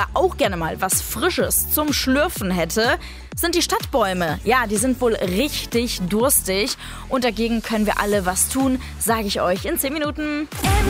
wer auch gerne mal was Frisches zum Schlürfen hätte, sind die Stadtbäume. Ja, die sind wohl richtig durstig und dagegen können wir alle was tun, sage ich euch in 10 Minuten.